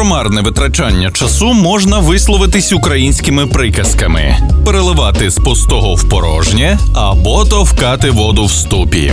Про марне витрачання часу можна висловитись українськими приказками: переливати з пустого в порожнє або товкати воду в ступі.